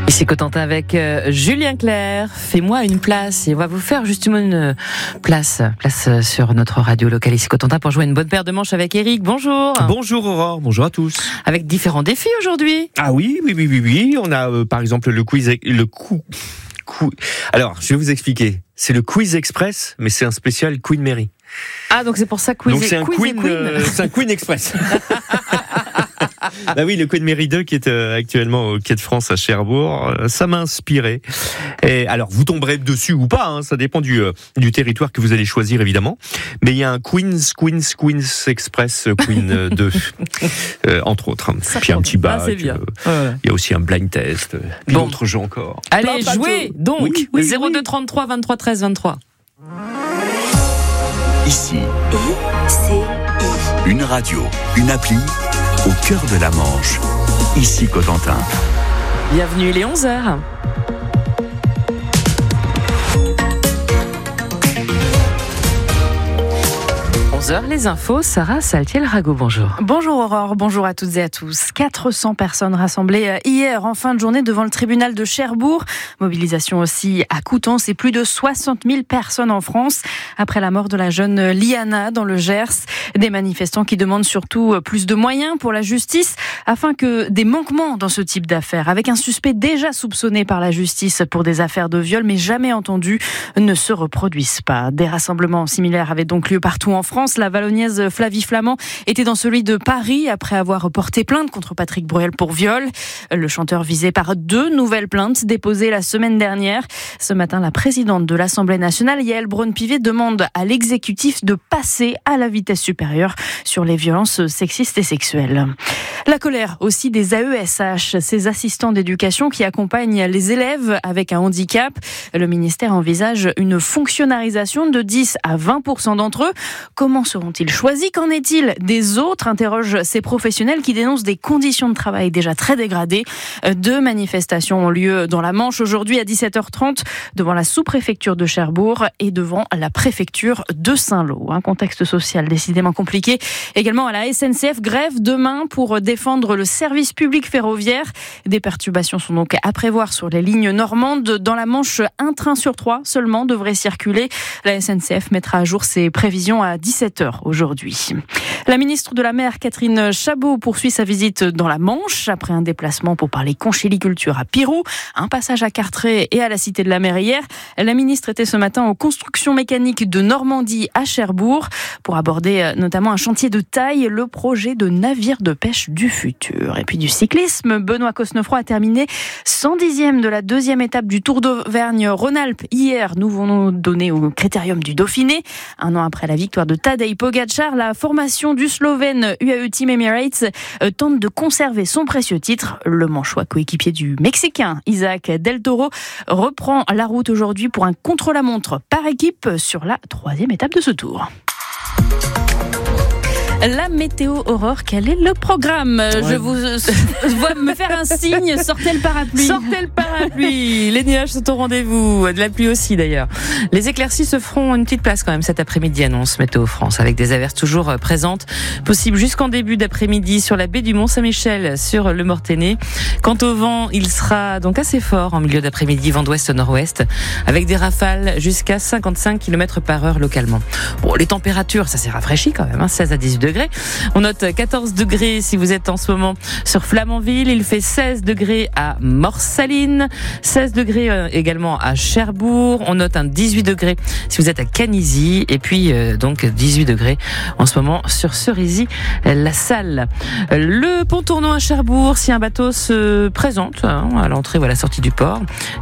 Ici Cotentin avec Julien Clerc. Fais-moi une place. Et on va vous faire justement une place sur notre radio locale ici Cotentin pour jouer une bonne paire de manches avec Eric. Bonjour. Bonjour Aurore, bonjour à tous. Avec différents défis aujourd'hui. Ah oui. On a par exemple le quiz, Alors, je vais vous expliquer. C'est le quiz express, mais c'est un spécial Queen Mary. Ah, donc c'est pour ça quiz. Donc c'est un Queen. c'est un Queen Express. Bah oui, le Queen Mary 2 qui est actuellement au Quai de France à Cherbourg, ça m'a inspiré. Et alors, vous tomberez dessus ou pas, hein, ça dépend du territoire que vous allez choisir évidemment. Mais il y a un Queen's Express Queen 2, entre autres. Puis un petit bac. Il y a aussi un blind test. Puis d'autres jeux encore. Allez, jouez donc. 02 33 23 13 23. Ici, une radio, une appli, au cœur de la Manche. Ici Cotentin. Bienvenue, il est 11h. 11h, les infos, Sarah Saltiel-Rago, bonjour. Bonjour Aurore, bonjour à toutes et à tous. 400 personnes rassemblées hier en fin de journée devant le tribunal de Cherbourg. Mobilisation aussi à Coutances et plus de 60 000 personnes en France après la mort de la jeune Liana dans le Gers. Des manifestants qui demandent surtout plus de moyens pour la justice afin que des manquements dans ce type d'affaires, avec un suspect déjà soupçonné par la justice pour des affaires de viol mais jamais entendu, ne se reproduisent pas. Des rassemblements similaires avaient donc lieu partout en France. La Vallonnaise Flavie Flamand était dans celui de Paris après avoir porté plainte contre Patrick Bruel pour viol. Le chanteur visé par 2 nouvelles plaintes déposées la semaine dernière. Ce matin, la présidente de l'Assemblée nationale, Yaël Braun-Pivet, demande à l'exécutif de passer à la vitesse supérieure sur les violences sexistes et sexuelles. La colère aussi des AESH, ces assistants d'éducation qui accompagnent les élèves avec un handicap. Le ministère envisage une fonctionnalisation de 10 à 20% d'entre eux. Comment seront-ils choisis? Qu'en est-il des autres? Interroge ces professionnels qui dénoncent des conditions de travail déjà très dégradées. 2 manifestations ont lieu dans la Manche aujourd'hui à 17h30 devant la sous-préfecture de Cherbourg et devant la préfecture de Saint-Lô. Un contexte social décidément compliqué. Également à la SNCF, grève demain pour défendre le service public ferroviaire. Des perturbations sont donc à prévoir sur les lignes normandes. Dans la Manche, un train sur 3 seulement devrait circuler. La SNCF mettra à jour ses prévisions à 17h aujourd'hui. La ministre de la Mer, Catherine Chabot, poursuit sa visite dans la Manche après un déplacement pour parler conchyliculture à Pirou, un passage à Cartré et à la Cité de la Mer hier. La ministre était ce matin aux constructions mécaniques de Normandie à Cherbourg pour aborder notamment un chantier de taille, le projet de navire de pêche du futur. Et puis du cyclisme, Benoît Cosnefroy a terminé 110e de la 2e étape du Tour d'Auvergne-Rhône-Alpes hier. Nous venons donner au Critérium du Dauphiné. Un an après la victoire de Tadej Pogačar, la formation du Slovène UAE Team Emirates tente de conserver son précieux titre. Le manchois coéquipier du Mexicain Isaac Del Toro reprend la route aujourd'hui pour un contre-la-montre par équipe sur la 3e étape de ce tour. La météo Aurore, quel est le programme? Je vous vois me faire un signe, sortez le parapluie. Sortez le parapluie. Les nuages sont au rendez-vous, de la pluie aussi d'ailleurs. Les éclaircies se feront une petite place quand même cet après-midi, annonce Météo France, avec des averses toujours présentes, possibles jusqu'en début d'après-midi sur la baie du Mont-Saint-Michel, sur le Mortainais. Quant au vent, il sera donc assez fort en milieu d'après-midi, vent d'ouest-nord-ouest, avec des rafales jusqu'à 55 km par heure localement. Bon, les températures, ça s'est rafraîchi quand même, 16 à 18 degrés. On note 14 degrés si vous êtes en ce moment sur Flamanville. Il fait 16 degrés à Morsaline, 16 degrés également à Cherbourg. On note un 18 degrés si vous êtes à Canizy. Et puis donc 18 degrés en ce moment sur Cerisy-la-Salle. Le pont tournant à Cherbourg, si un bateau se présente à l'entrée ou à la sortie du port,